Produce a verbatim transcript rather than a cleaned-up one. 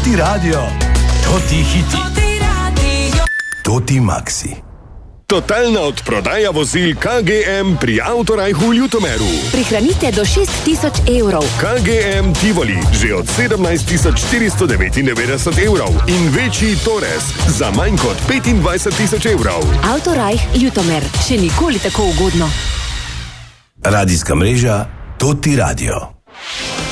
ti radio, to ti hiti, to ti Maxi. Totalna odprodaja vozil K G M pri Autorajhu v Ljutomeru. Prihranite do šest tisoč evrov. K G M Tivoli že od sedemnajst tisoč štiristo devetindevetdeset evrov in večji Torres za manj kot petindvajset tisoč evrov. Autorajh Ljutomer, še nikoli tako ugodno. Radijska mreža, to ti radio.